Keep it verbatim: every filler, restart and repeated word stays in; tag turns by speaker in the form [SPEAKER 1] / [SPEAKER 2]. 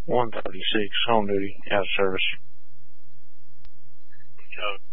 [SPEAKER 1] one thirty-six, on duty, out of service.
[SPEAKER 2] Okay.